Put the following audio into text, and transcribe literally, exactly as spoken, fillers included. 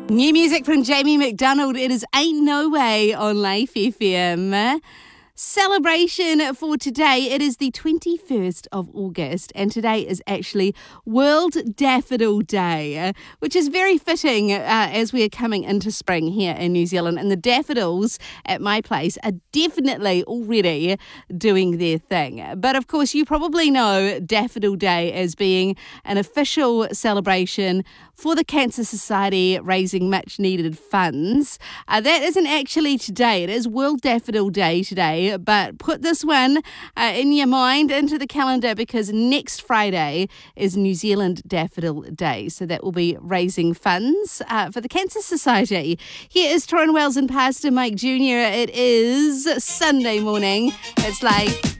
New music from Jamie McDonald. It is Ain't No Way on Life F M. Celebration for today. It is the twenty-first of August, and today is actually World Daffodil Day, which is very fitting uh, as we are coming into spring here in New Zealand. And the daffodils at my place are definitely already doing their thing. But of course, you probably know Daffodil Day as being an official celebration for the Cancer Society, raising much needed funds. Uh, that isn't actually today. It is World Daffodil Day today. But put this one uh, in your mind, into the calendar, because next Friday is New Zealand Daffodil Day. So that will be raising funds uh, for the Cancer Society. Here is Torrin Wells and Pastor Mike Junior It is Sunday morning. It's like...